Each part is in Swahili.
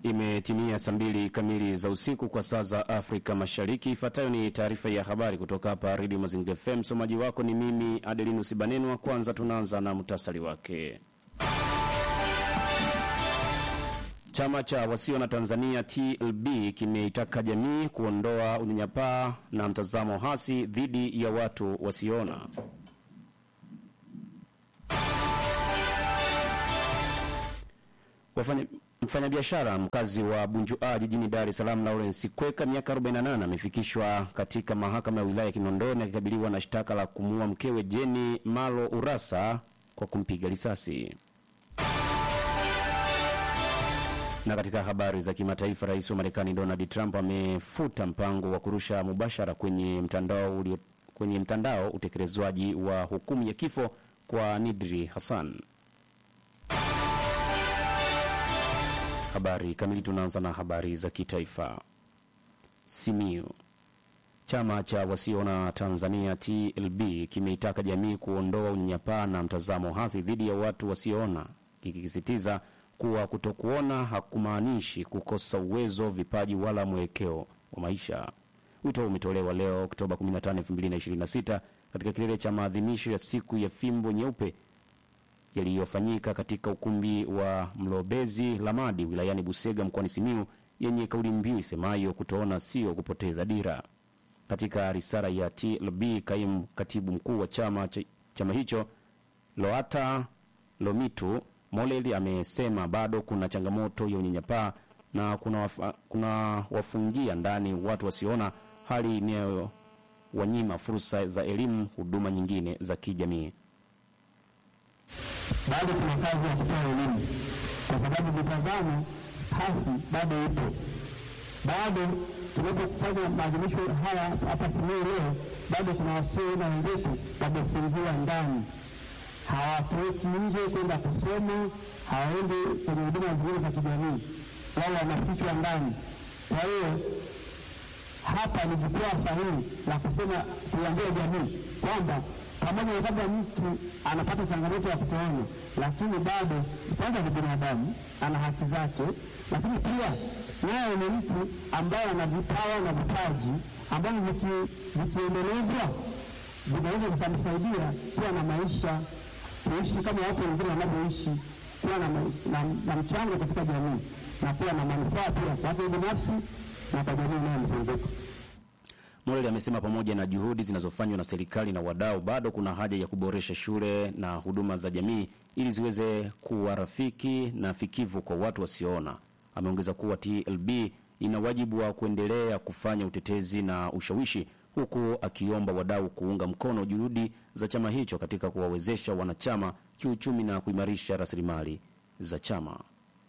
Imetimia saa 2 kamili za usiku kwa saa za Afrika Mashariki. Ifuatayo ni taarifa ya habari kutoka hapa Radio Mazingira FM. Msomaji wako ni mimi Adelinus Banenwa. Kwanza tunaanza na muhtasari wake. Chama cha wasio na Tanzania TLB kimeitaka jamii kuondoa unyanyapaa na mtazamo hasi dhidi ya watu wasioona. Mfanyabiashara mkazi wa Bunju'a jijini Dar es Salaam Lawrence Kweka miaka 48 amefikishwa katika mahakama ya wilaya ya Kinondoni akikabiliwa na shtaka la kumuua mkewe Jenny Malo Urassa kwa kumpiga risasi. Na katika habari za kimataifa, rais wa Marekani Donald Trump amefuta mpango wa kurusha mubashara kwenye mtandao utekelezwaji wa hukumu ya kifo kwa Nidri Hassan. Habari kamili. Tunaanza na habari za kitaifa. Simiyu. Chama cha wasiona Tanzania TLB kimeitaka jamii kuondoa unyanyapaa na mtazamo hasi dhidi ya watu wasioona, kikisisitiza kuwa kutokuona hakumaanishi kukosa uwezo, vipaji wala mwelekeo wa maisha. Wito umetolewa leo Oktoba 15, 2026 katika kilele cha maadhimisho ya siku ya fimbo nyeupe yaliyofanyika katika ukumbi wa Mlobezi Lamadi wilayani Busega mkoani Simiyu, yenye kauli mbiu isemayo kutoona sio kupoteza dira. Katika risala ya TLB, kaimu katibu mkuu wa chama hicho Loata Lomitu Moleli amesema bado kuna changamoto ya unyanyapaa na kuna wafungia ndani watu wasiona, hali inayowanyima fursa za elimu, huduma nyingine za kijamii. Bado kuna kazi ya kutoa elimu kwa sababu mitazamo hasi bado ipo. Bado tunapofanya maadhimisho haya hapa Simiyu leo, bado kuna wasioona wenzetu wamefungiwa ndani. Hawatoki nje kwenda kusoma, hawaendi kwenye huduma zingine za kijamii, wao wanafichwa ndani. Kwa hiyo hapa ni jukwaa sahihi la kusema, kuambia jamii kwamba pamoja na kwamba mtu anapata changamoto ya kutoona, lakini bado kwanza ni binadamu, ana haki zake, lakini pia naye ni mtu ambaye ana vipawa na vipaji ambavyo vikiendelezwa vinaweza kumsaidia kuwa na maisha, kuishi kama watu wengine wanavyoishi, kuwa na mchango katika jamii na kuwa na manufaa pia kwa binafsi na kwa jamii inayomzunguka. Moleli amesema pamoja na juhudi zinazofanywa na serikali na wadau, bado kuna haja ya kuboresha shule na huduma za jamii ili ziweze kuwa rafiki na fikivu kwa watu wasioona. Ameongeza kuwa TLB ina wajibu wa kuendelea kufanya utetezi na ushawishi, huku akiomba wadau kuunga mkono juhudi za chama hicho katika kuwawezesha wanachama kiuchumi na kuimarisha rasilimali za chama.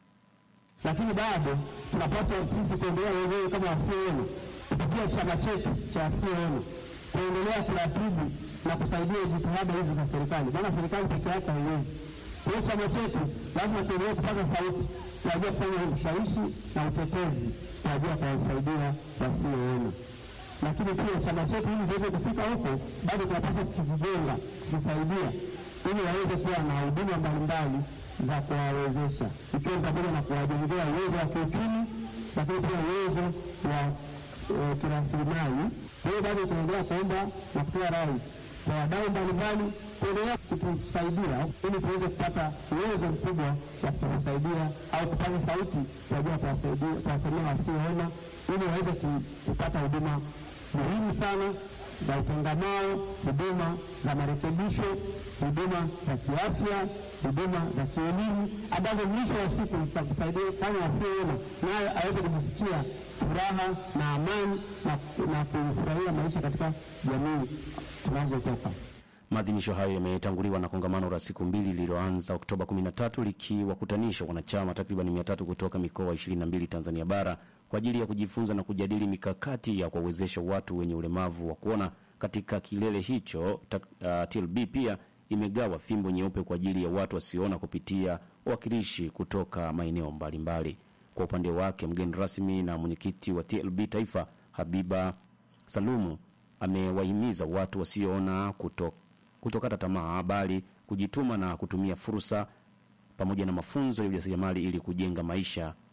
Lakini bado tunapaswa sisi kuendelea wenyewe kama wasioona kupitia chama chetu cha wasioona, kuendelea kuratibu na kusaidia jitihada hizi za serikali, maana serikali pekee yake haiwezi. Kwa hiyo chama chetu lazima tuendelee kupaza sauti kwa ajili ya kufanya ushawishi na utetezi kwa ajili ya kuwasaidia wasioona. Lakini pia chama chetu ili ziweze kufika huko, bado tunapaswa kukijenga, kusaidia ili waweze kuwa na huduma mbalimbali za kuwawezesha, ikiwa pamoja na kuwajengea uwezo wa kiuchumi, lakini pia uwezo wa kirasilimali. Kwa hiyo bado tunaendelea kuomba na kutoa rai kwa wadau mbalimbali kuendelea kutusaidia ili tuweze kupata uwezo mkubwa wa kutusaidia au kupata sauti kwa ajili ya kuwasaidia wasioona ili waweze kupata huduma muhimu sana za utengamao, huduma za marekebisho, huduma za kiafya, huduma za kielimu, ambazo mwisho wa siku zitakusaidia kama wasioona naye aweze kujisikia furaha na amani na kufurahia maisha katika jamii tunazotoka. Maadhimisho hayo yametanguliwa na kongamano la siku 2 lililoanza Oktoba 13 likiwakutanisha wanachama takriban 300 kutoka mikoa 22 Tanzania bara kwa ajili ya kujifunza na kujadili mikakati ya kuwawezesha watu wenye ulemavu wa kuona. Katika kilele hicho, TLB pia imegawa fimbo nyeupe kwa ajili ya watu wasioona kupitia wawakilishi kutoka maeneo mbalimbali. Kwa upande wake, mgeni rasmi na mwenyekiti wa TLB Taifa, Habiba Salumu, amewahimiza watu wasioona kutokata tamaa, bali kujituma na kutumia fursa pamoja na mafunzo ya ujasiriamali ili kujenga maisha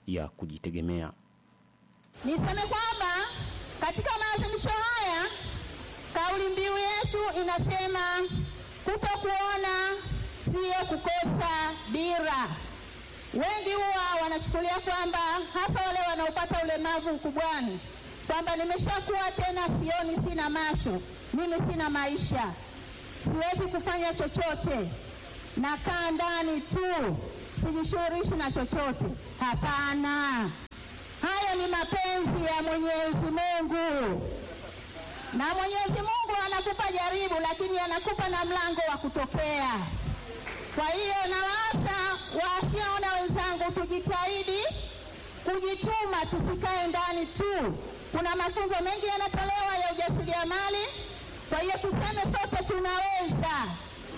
ya kujitegemea. Niseme kwamba katika maadhimisho haya kauli mbiu yetu inasema kutokuona sio kukosa dira. Wengi huwa wanachukulia kwamba hasa wale wanaopata ulemavu ukubwani kwamba nimeshakuwa tena sioni, sina macho, mimi sina maisha, siwezi kufanya chochote, nakaa ndani tu, sijishughulishi na chochote. Hapana, hayo ni mapenzi ya Mwenyezi Mungu, na Mwenyezi Mungu anakupa jaribu, lakini anakupa na mlango wa kutokea. Kwa hiyo nawaasa wasioona wenzangu, tujitahidi kujituma, tusikae ndani tu. Kuna mafunzo mengi yanatolewa ya ujasiriamali, kwa hiyo tuseme sote tunaweza.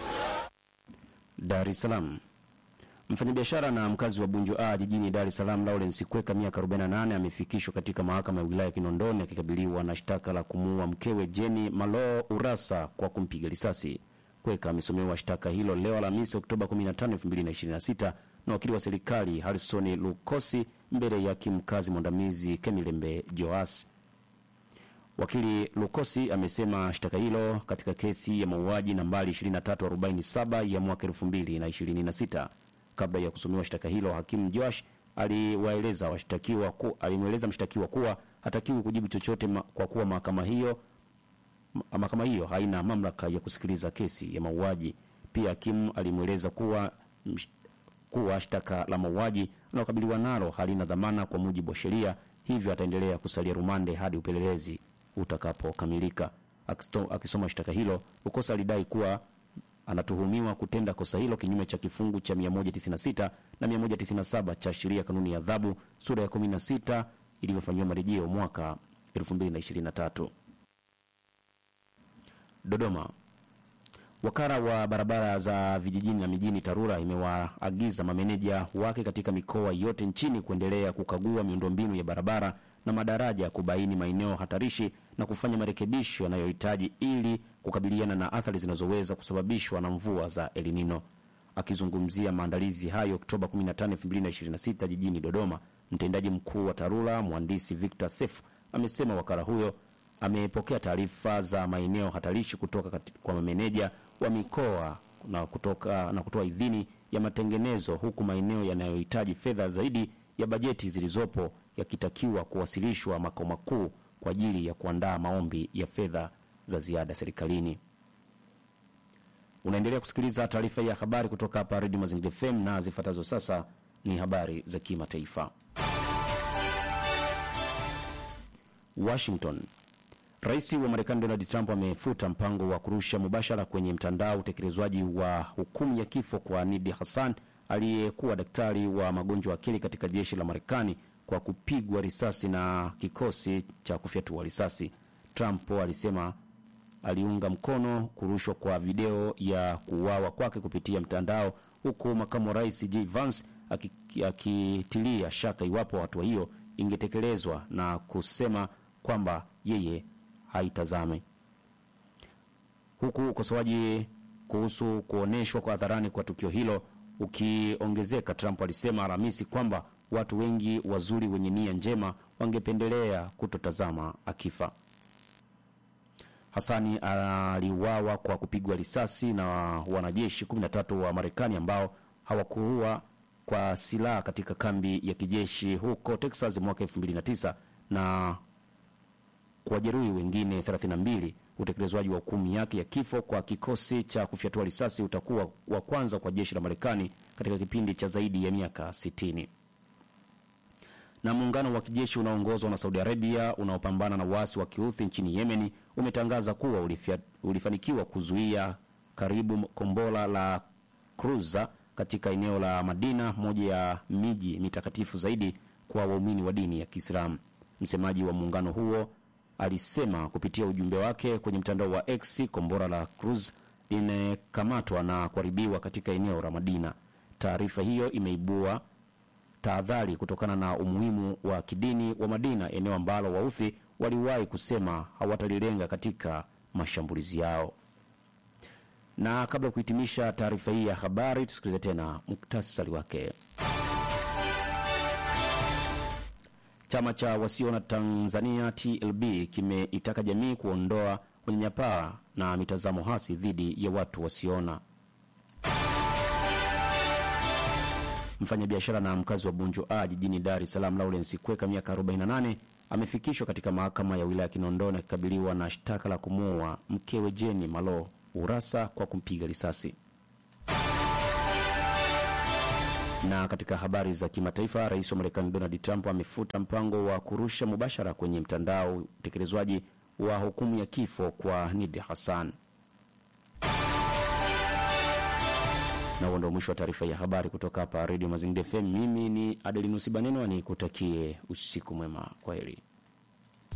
Dar es Salaam. Mfanyabiashara na mkazi wa Bunju A jijini Dar es Salaam Lawrence Kweka miaka 48 amefikishwa katika mahakama ya wilaya Kinondoni akikabiliwa na shtaka la kumuua mkewe Jenny Malo Urasa kwa kumpiga risasi. Kweka amesomewa shtaka hilo leo Alhamisi Oktoba 15, 2026 na wakili wa serikali Harrison Lukosi mbele ya kimkazi mwandamizi Kemilembe Joas. Wakili Lukosi amesema shtaka hilo katika kesi ya mauaji nambari 2347 ya mwaka 2026. Kabla ya kusomewa shtaka hilo, hakimu Joash alimweleza mshtakiwa kuwa hatakiwi kujibu chochote kwa kuwa mahakama hiyo haina mamlaka ya kusikiliza kesi ya mauaji. Pia hakimu alimweleza kuwa shtaka la mauaji analokabiliwa nalo halina dhamana kwa mujibu wa sheria, hivyo ataendelea kusalia rumande hadi upelelezi utakapokamilika. Akisoma shtaka hilo, Lukosa alidai kuwa anatuhumiwa kutenda kosa hilo kinyume cha kifungu cha 196 na 197 cha sheria kanuni ya adhabu sura ya 16 iliyofanyiwa marejeo mwaka 2023. Dodoma. Wakala wa barabara za vijijini na mijini TARURA imewaagiza mameneja wake katika mikoa yote nchini kuendelea kukagua miundombinu ya barabara na madaraja, kubaini maeneo hatarishi na kufanya marekebisho yanayohitaji ili kukabiliana na athari zinazoweza kusababishwa na mvua za El Nino. Akizungumzia maandalizi hayo Oktoba 15, 2026 jijini Dodoma, mtendaji mkuu wa TARURA mhandisi Victor Sefu amesema wakala huyo amepokea taarifa za maeneo hatarishi kutoka kwa mameneja wa mikoa na kutoa idhini ya matengenezo, huku maeneo yanayohitaji fedha zaidi ya bajeti zilizopo yakitakiwa kuwasilishwa makao makuu kwa ajili ya kuandaa maombi ya fedha za ziada serikalini. Unaendelea kusikiliza taarifa ya habari kutoka hapa Radio Mazingira FM, na zifuatazo sasa ni habari za kimataifa. Washington. Rais wa Marekani Donald Trump amefuta mpango wa kurusha mubashara kwenye mtandao utekelezwaji wa hukumu ya kifo kwa Nidi Hassan, aliyekuwa daktari wa magonjwa akili katika jeshi la Marekani, kwa kupigwa risasi na kikosi cha kufyatua risasi. Trump alisema aliunga mkono kurushwa kwa video ya kuuawa kwake kupitia mtandao, huku makamu wa rais J. Vance akitilia shaka iwapo hatua hiyo ingetekelezwa na kusema kwamba yeye haitazame. Huku ukosoaji kuhusu kuoneshwa kwa hadharani kwa tukio hilo ukiongezeka, Trump alisema Alhamisi kwamba watu wengi wazuri wenye nia njema wangependelea kutotazama akifa. Hassani aliuawa kwa kupigwa risasi na wanajeshi 13 wa Marekani ambao hawakuwa kwa silaha katika kambi ya kijeshi huko Texas mwaka 2009 na kuwajeruhi wengine 32. Utekelezwaji wa hukumu yake ya kifo kwa kikosi cha kufyatua risasi utakuwa wa kwanza kwa jeshi la Marekani katika kipindi cha zaidi ya miaka 60. Na muungano wa kijeshi unaoongozwa na Saudi Arabia unaopambana na waasi wa Kihuthi nchini Yemen umetangaza kuwa ulifanikiwa kuzuia karibu kombora la cruiser katika eneo la Madina, moja ya miji mitakatifu zaidi kwa waumini wa dini ya Kiislamu. Msemaji wa muungano huo alisema kupitia ujumbe wake kwenye mtandao wa X, kombora la cruise limekamatwa na kuharibiwa katika eneo la Madina. Taarifa hiyo imeibua tahadhari kutokana na umuhimu wa kidini wa Madina, eneo ambalo Wahouthi waliwahi kusema hawatalilenga katika mashambulizi yao. Na kabla kuhitimisha taarifa hii ya habari, tusikilize tena muktasari wake. Chama cha wasiona Tanzania TLB kimeitaka jamii kuondoa unyanyapaa na mitazamo hasi dhidi ya watu wasiona. Mfanyabiashara na mkazi wa Bunju A jijini Dar es Salaam Lawrence Kweka miaka 48 amefikishwa katika mahakama ya wilaya Kinondoni akikabiliwa na shtaka la kumuua mkewe Jenny Malo Urasa kwa kumpiga risasi. Na katika habari za kimataifa, Rais wa Marekani Donald Trump amefuta mpango wa kurusha mubashara kwenye mtandao utekelezwaji wa hukumu ya kifo kwa Nidi Hassan. Na huo ndio mwisho wa taarifa ya habari kutoka hapa Radio Mazingira FM. Mimi ni Adelinus Baneno, nikutakie usiku mwema. Kwaheri.